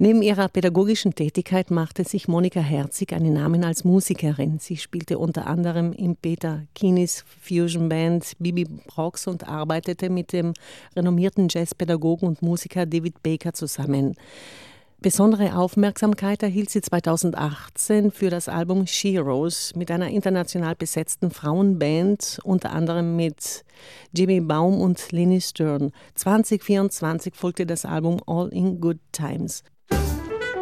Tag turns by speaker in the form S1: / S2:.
S1: Neben ihrer pädagogischen Tätigkeit machte sich Monika Herzig einen Namen als Musikerin. Sie spielte unter anderem in Peter Kinis Fusion Band Bibi Brox und arbeitete mit dem renommierten Jazzpädagogen und Musiker David Baker zusammen. Besondere Aufmerksamkeit erhielt sie 2018 für das Album Sheroes mit einer international besetzten Frauenband, unter anderem mit Jimmy Baum und Leni Stern. 2024 folgte das Album All in Good Times.